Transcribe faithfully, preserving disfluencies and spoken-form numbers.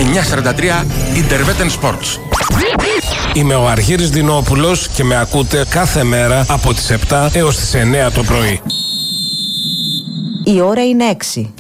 εννιά σαράντα τρία Intervetten Sports. Είμαι ο Αργύρης Δινόπουλος και με ακούτε κάθε μέρα από τις επτά έως τις εννιά το πρωί. Η ώρα είναι έξι.